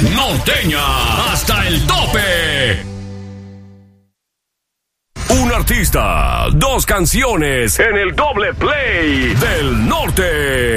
Norteña hasta el tope. Un artista, dos canciones en el doble play del norte.